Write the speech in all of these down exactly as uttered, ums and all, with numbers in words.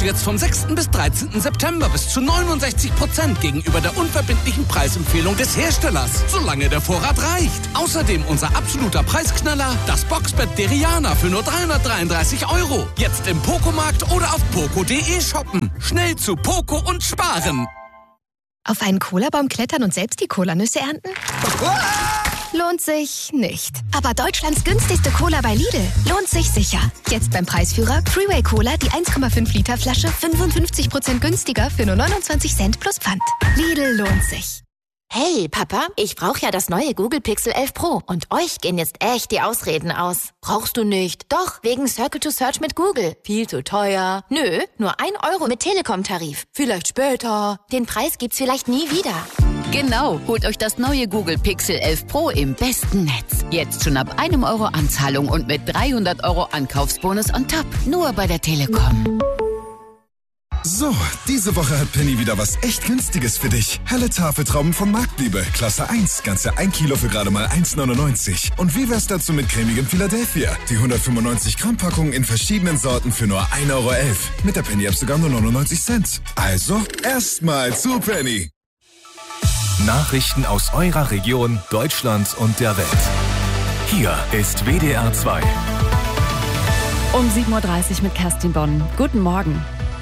du jetzt vom sechsten bis dreizehnten September bis zu neunundsechzig Prozent gegenüber der unverbindlichen Preisempfehlung des Herstellers, solange der Vorrat reicht. Außerdem unser absoluter Preisknaller, das Boxbett Deriana für nur dreihundertdreiunddreißig Euro. Jetzt im Pocomarkt oder auf poco punkt de shoppen. Schnell zu Poco und sparen. Auf einen Cola-Baum klettern und selbst die Cola-Nüsse ernten? Lohnt sich nicht. Aber Deutschlands günstigste Cola bei Lidl lohnt sich sicher. Jetzt beim Preisführer Freeway Cola die eins Komma fünf Liter Flasche fünfundfünfzig Prozent günstiger für nur neunundzwanzig Cent plus Pfand. Lidl lohnt sich. Hey, Papa, ich brauche ja das neue Google Pixel elf Pro und euch gehen jetzt echt die Ausreden aus. Brauchst du nicht? Doch, wegen Circle to Search mit Google. Viel zu teuer. Nö, nur ein Euro mit Telekom-Tarif. Vielleicht später. Den Preis gibt's vielleicht nie wieder. Genau, holt euch das neue Google Pixel elf Pro im besten Netz. Jetzt schon ab einem Euro Anzahlung und mit dreihundert Euro Ankaufsbonus on top. Nur bei der Telekom. So, diese Woche hat Penny wieder was echt Günstiges für dich. Helle Tafeltrauben von Marktliebe, Klasse eins, ganze ein Kilo für gerade mal eins neunundneunzig. Und wie wär's dazu mit cremigem Philadelphia? Die hundertfünfundneunzig Gramm Packung in verschiedenen Sorten für nur ein Euro elf. Mit der Penny-App sogar nur neunundneunzig Cent. Also, erstmal zu Penny. Nachrichten aus eurer Region, Deutschland und der Welt. Hier ist W D R zwei. Um sieben Uhr dreißig mit Kerstin Bonn. Guten Morgen.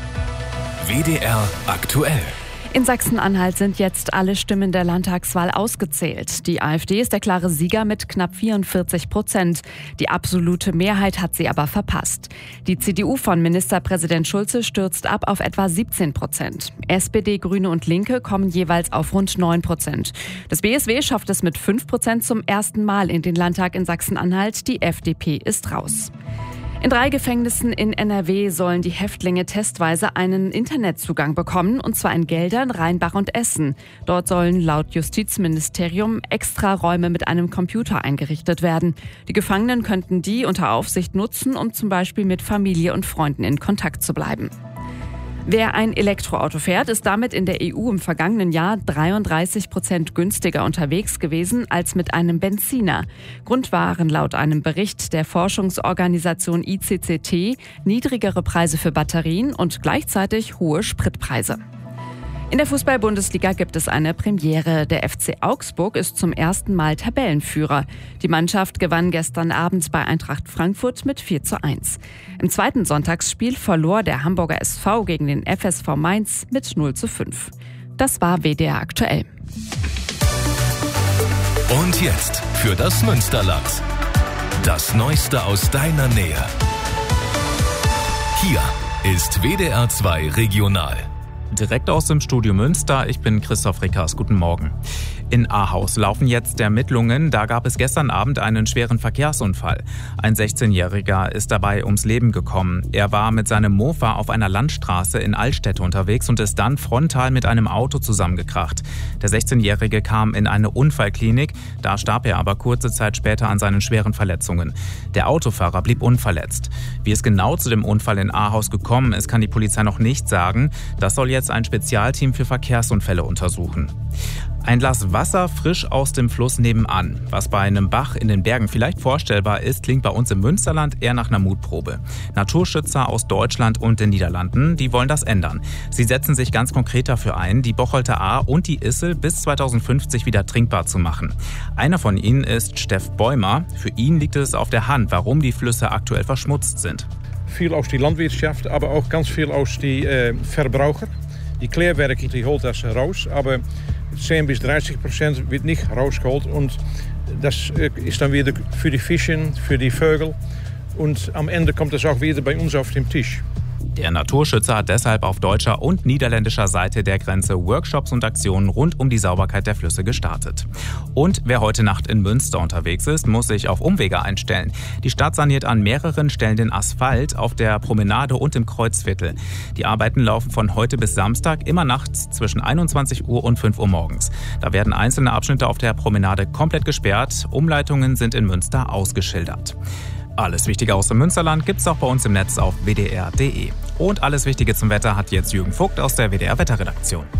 W D R aktuell. In Sachsen-Anhalt sind jetzt alle Stimmen der Landtagswahl ausgezählt. Die AfD ist der klare Sieger mit knapp vierundvierzig Prozent. Die absolute Mehrheit hat sie aber verpasst. Die C D U von Ministerpräsident Schulze stürzt ab auf etwa siebzehn Prozent. S P D, Grüne und Linke kommen jeweils auf rund neun Prozent. Das B S W schafft es mit fünf Prozent zum ersten Mal in den Landtag in Sachsen-Anhalt. Die F D P ist raus. In drei Gefängnissen in N R W sollen die Häftlinge testweise einen Internetzugang bekommen, und zwar in Geldern, Rheinbach und Essen. Dort sollen laut Justizministerium extra Räume mit einem Computer eingerichtet werden. Die Gefangenen könnten die unter Aufsicht nutzen, um zum Beispiel mit Familie und Freunden in Kontakt zu bleiben. Wer ein Elektroauto fährt, ist damit in der E U im vergangenen Jahr dreiunddreißig Prozent günstiger unterwegs gewesen als mit einem Benziner. Grund waren laut einem Bericht der Forschungsorganisation I C C T niedrigere Preise für Batterien und gleichzeitig hohe Spritpreise. In der Fußball-Bundesliga gibt es eine Premiere. Der F C Augsburg ist zum ersten Mal Tabellenführer. Die Mannschaft gewann gestern Abend bei Eintracht Frankfurt mit vier zu eins. Im zweiten Sonntagsspiel verlor der Hamburger S V gegen den F S V Mainz mit null zu fünf. Das war W D R aktuell. Und jetzt für das Münsterland. Das Neueste aus deiner Nähe. Hier ist W D R zwei Regional. Direkt aus dem Studio Münster, ich bin Christoph Rickers. Guten Morgen. In Ahaus laufen jetzt Ermittlungen. Da gab es gestern Abend einen schweren Verkehrsunfall. Ein sechzehnjähriger ist dabei ums Leben gekommen. Er war mit seinem Mofa auf einer Landstraße in Altstädt unterwegs und ist dann frontal mit einem Auto zusammengekracht. Der sechzehnjährige kam in eine Unfallklinik. Da starb er aber kurze Zeit später an seinen schweren Verletzungen. Der Autofahrer blieb unverletzt. Wie es genau zu dem Unfall in Ahaus gekommen ist, kann die Polizei noch nicht sagen. Das soll jetzt ein Spezialteam für Verkehrsunfälle untersuchen. Ein Glas Wasser frisch aus dem Fluss nebenan. Was bei einem Bach in den Bergen vielleicht vorstellbar ist, klingt bei uns im Münsterland eher nach einer Mutprobe. Naturschützer aus Deutschland und den Niederlanden, die wollen das ändern. Sie setzen sich ganz konkret dafür ein, die Bocholter Ahr und die Issel bis zweitausendfünfzig wieder trinkbar zu machen. Einer von ihnen ist Steff Bäumer. Für ihn liegt es auf der Hand, warum die Flüsse aktuell verschmutzt sind. Viel aus der Landwirtschaft, aber auch ganz viel aus den äh, Verbraucher. Die Klärwerke, die holt das raus, aber zehn bis dreißig Prozent wird nicht rausgeholt. Und das ist dann wieder für die Fische, für die Vögel. Und am Ende kommt es auch wieder bei uns auf den Tisch. Der Naturschützer hat deshalb auf deutscher und niederländischer Seite der Grenze Workshops und Aktionen rund um die Sauberkeit der Flüsse gestartet. Und wer heute Nacht in Münster unterwegs ist, muss sich auf Umwege einstellen. Die Stadt saniert an mehreren Stellen den Asphalt auf der Promenade und im Kreuzviertel. Die Arbeiten laufen von heute bis Samstag immer nachts zwischen einundzwanzig Uhr und fünf Uhr morgens. Da werden einzelne Abschnitte auf der Promenade komplett gesperrt. Umleitungen sind in Münster ausgeschildert. Alles Wichtige aus dem Münsterland gibt's auch bei uns im Netz auf w d r punkt d e. Und alles Wichtige zum Wetter hat jetzt Jürgen Vogt aus der W D R Wetterredaktion.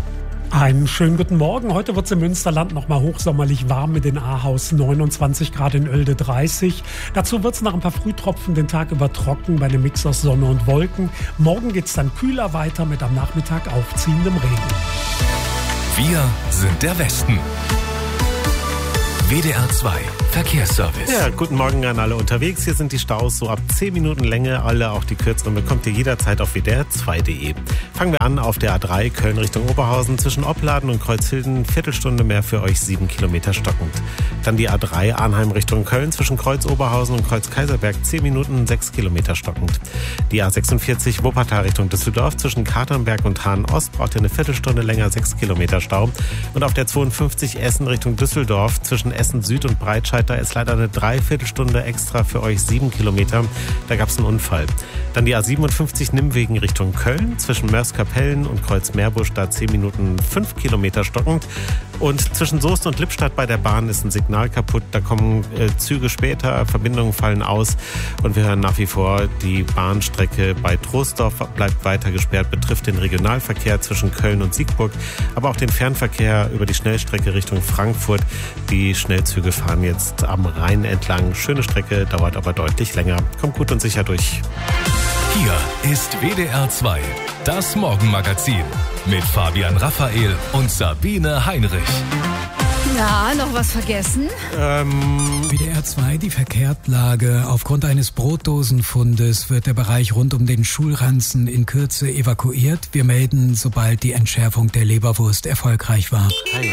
Einen schönen guten Morgen. Heute wird es im Münsterland noch mal hochsommerlich warm mit den Ahaus neunundzwanzig Grad, in Oelde dreißig. Dazu wird es nach ein paar Frühtropfen den Tag über trocken bei einem Mix aus Sonne und Wolken. Morgen geht es dann kühler weiter mit am Nachmittag aufziehendem Regen. Wir sind der Westen. W D R zwei Verkehrsservice. Ja, guten Morgen an alle unterwegs. Hier sind die Staus so ab zehn Minuten Länge. Alle, auch die kürzeren, bekommt ihr jederzeit auf w d r zwei punkt d e. Fangen wir an auf der A drei Köln Richtung Oberhausen. Zwischen Opladen und Kreuzhilden Viertelstunde mehr für euch, sieben Kilometer stockend. Dann die A drei Arnheim Richtung Köln. Zwischen Kreuz Oberhausen und Kreuz Kaiserberg zehn Minuten, sechs Kilometer stockend. Die A sechsundvierzig Wuppertal Richtung Düsseldorf. Zwischen Katernberg und Hahn-Ost braucht ihr eine Viertelstunde länger, sechs Kilometer Stau. Und auf der zweiundfünfzig Essen Richtung Düsseldorf. Zwischen Essen Süd und Breitscheid, da ist leider eine Dreiviertelstunde extra für euch, sieben Kilometer. Da gab es einen Unfall. Dann die A siebenundfünfzig Nimmwegen Richtung Köln. Zwischen Mörs-Kapellen und Kreuz-Meerbusch, da zehn Minuten, fünf Kilometer stockend. Und zwischen Soest und Lippstadt bei der Bahn ist ein Signal kaputt. Da kommen äh, Züge später, Verbindungen fallen aus. Und wir hören nach wie vor, die Bahnstrecke bei Troisdorf bleibt weiter gesperrt, betrifft den Regionalverkehr zwischen Köln und Siegburg, aber auch den Fernverkehr über die Schnellstrecke Richtung Frankfurt. Die Schnellzüge fahren jetzt am Rhein entlang. Schöne Strecke, dauert aber deutlich länger. Kommt gut und sicher durch. Hier ist W D R zwei, das Morgenmagazin mit Fabian Raphael und Sabine Heinrich. Na, noch was vergessen? Ähm... W D R zwei, die Verkehrslage. Aufgrund eines Brotdosenfundes wird der Bereich rund um den Schulranzen in Kürze evakuiert. Wir melden, sobald die Entschärfung der Leberwurst erfolgreich war.